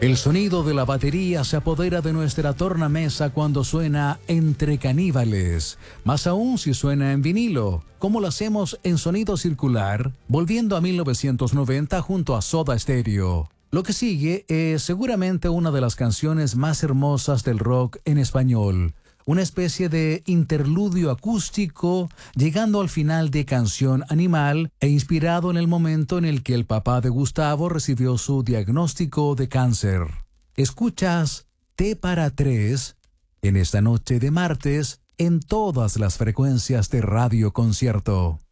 El sonido de la batería se apodera de nuestra tornamesa cuando suena Entre Caníbales, más aún si suena en vinilo, como lo hacemos en sonido circular, volviendo a 1990 junto a Soda Stereo. Lo que sigue es seguramente una de las canciones más hermosas del rock en español, una especie de interludio acústico, llegando al final de Canción Animal e inspirado en el momento en el que el papá de Gustavo recibió su diagnóstico de cáncer. Escuchas T para 3 en esta noche de martes en todas las frecuencias de Radio Concierto.